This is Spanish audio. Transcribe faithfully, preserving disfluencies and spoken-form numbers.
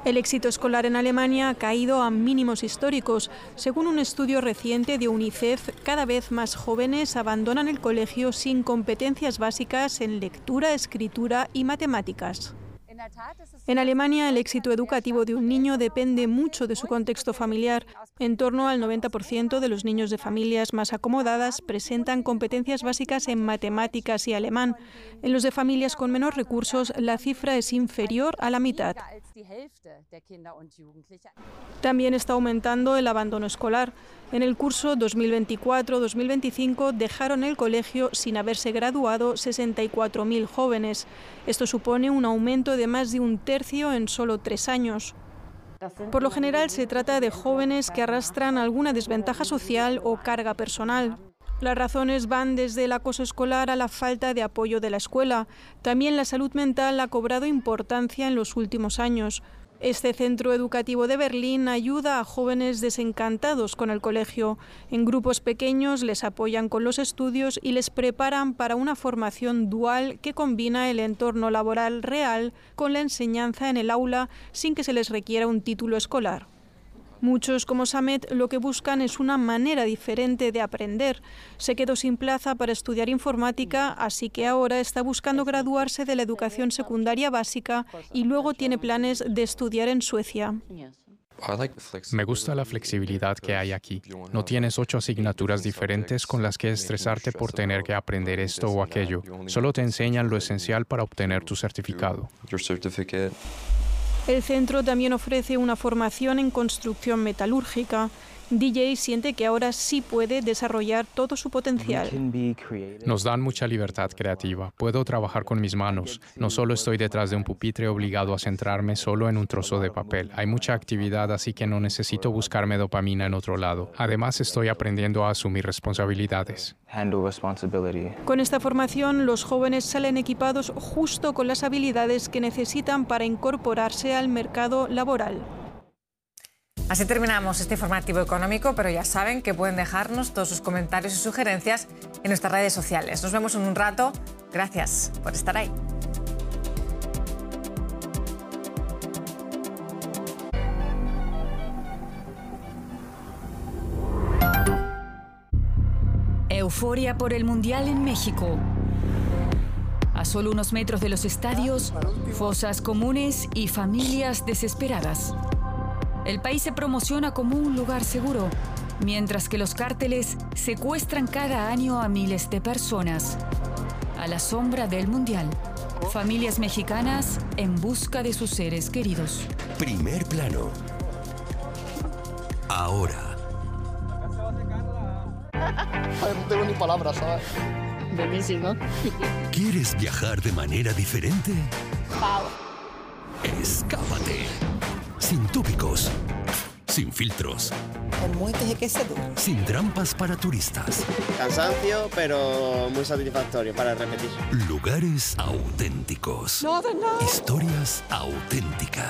El éxito escolar en Alemania ha caído a mínimos históricos. Según un estudio reciente de UNICEF, cada vez más jóvenes abandonan el colegio sin competencias básicas en lectura, escritura y matemáticas. En Alemania, el éxito educativo de un niño depende mucho de su contexto familiar. En torno al noventa por ciento de los niños de familias más acomodadas presentan competencias básicas en matemáticas y alemán. En los de familias con menos recursos, la cifra es inferior a la mitad. También está aumentando el abandono escolar. En el curso dos mil veinticuatro dos mil veinticinco dejaron el colegio sin haberse graduado sesenta y cuatro mil jóvenes. Esto supone un aumento de más de un tercio en solo tres años. Por lo general se trata de jóvenes que arrastran alguna desventaja social o carga personal. Las razones van desde el acoso escolar a la falta de apoyo de la escuela. También la salud mental ha cobrado importancia en los últimos años. Este centro educativo de Berlín ayuda a jóvenes desencantados con el colegio. En grupos pequeños les apoyan con los estudios y les preparan para una formación dual que combina el entorno laboral real con la enseñanza en el aula sin que se les requiera un título escolar. Muchos, como Samet, lo que buscan es una manera diferente de aprender. Se quedó sin plaza para estudiar informática, así que ahora está buscando graduarse de la educación secundaria básica y luego tiene planes de estudiar en Suecia. Me gusta la flexibilidad que hay aquí. No tienes ocho asignaturas diferentes con las que estresarte por tener que aprender esto o aquello. Solo te enseñan lo esencial para obtener tu certificado. El centro también ofrece una formación en construcción metalúrgica. D J siente que ahora sí puede desarrollar todo su potencial. Nos dan mucha libertad creativa. Puedo trabajar con mis manos. No solo estoy detrás de un pupitre obligado a centrarme solo en un trozo de papel. Hay mucha actividad, así que no necesito buscarme dopamina en otro lado. Además, estoy aprendiendo a asumir responsabilidades. Con esta formación, los jóvenes salen equipados justo con las habilidades que necesitan para incorporarse al mercado laboral. Así terminamos este informativo económico, pero ya saben que pueden dejarnos todos sus comentarios y sugerencias en nuestras redes sociales. Nos vemos en un rato. Gracias por estar ahí. Euforia por el Mundial en México. A solo unos metros de los estadios, fosas comunes y familias desesperadas. El país se promociona como un lugar seguro, mientras que los cárteles secuestran cada año a miles de personas. A la sombra del Mundial, familias mexicanas en busca de sus seres queridos. Primer plano. Ahora. No tengo ni palabras, ¿sabes? Buenísimo. ¿Quieres viajar de manera diferente? Wow. Escápate. Sin tópicos, sin filtros, El muelle de quesador. sin trampas para turistas. Cansancio, pero muy satisfactorio para repetir. Lugares auténticos. No, de nada. Historias auténticas.